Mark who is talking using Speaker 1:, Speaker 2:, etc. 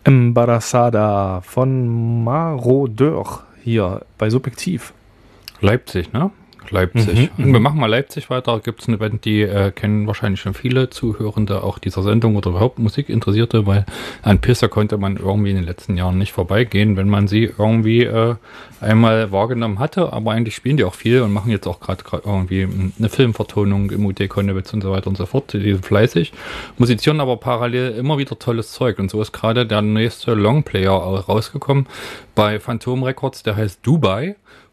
Speaker 1: Embarazada von Marodeur hier bei Subjektiv.
Speaker 2: Leipzig, ne? Leipzig. Und wir machen mal Leipzig weiter. Gibt es eine Band, die kennen wahrscheinlich schon viele Zuhörende auch dieser Sendung oder überhaupt Musikinteressierte, weil an Pisser konnte man irgendwie in den letzten Jahren nicht vorbeigehen, wenn man sie irgendwie einmal wahrgenommen hatte. Aber eigentlich spielen die auch viel und machen jetzt auch gerade irgendwie eine Filmvertonung im UT Konnewitz und so weiter und so fort. Die sind fleißig, musizieren aber parallel immer wieder tolles Zeug. Und so ist gerade der nächste Longplayer rausgekommen bei Phantom Records, der heißt Dubai.